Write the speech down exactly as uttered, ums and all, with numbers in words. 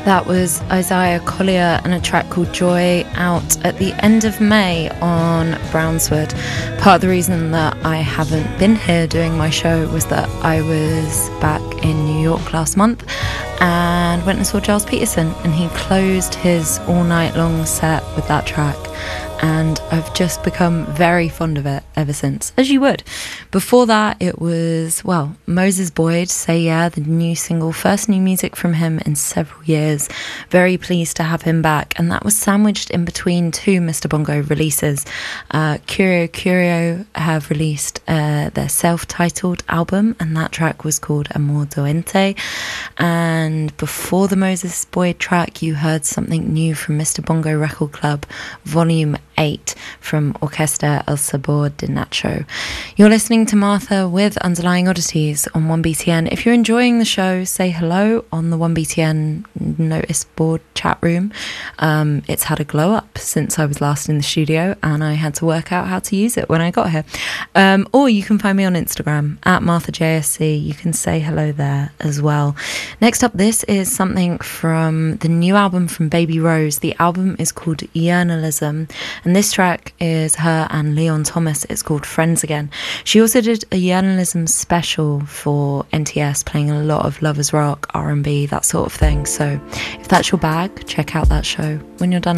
That was Isaiah Collier and a track called Joy, out at the end of May on Brownswood. Part of the reason that I haven't been here doing my show was that I was back in New York last month and went and saw Giles Peterson, and he closed his all night long set with that track. And I've just become very fond of it ever since, as you would. Before that, it was, well, Moses Boyd, Say Yeah, the new single, first new music from him in several years. Very pleased to have him back. And that was sandwiched in between two Mister Bongo releases. Uh, Curio Curio have released uh, their self-titled album, and that track was called Amor Doente. And before the Moses Boyd track, you heard something new from Mister Bongo Record Club, Volume eight from Orquesta El Sabor de Nacho. You're listening to Martha with Underlying Oddities on one B T N. If you're enjoying the show, say hello on the one B T N notice board chat room. Um, it's had a glow up since I was last in the studio, and I had to work out how to use it when I got here. Um, or you can find me on Instagram at Martha J S C. You can say hello there as well. Next up, this is something from the new album from Baby Rose. The album is called Yearnalism, and this track is her and Leon Thomas. It's called Friends Again. She also did a Yearnalism special for N T S, playing a lot of lovers rock, R and B, that sort of thing. So if that's your bag, check out that show when you're done.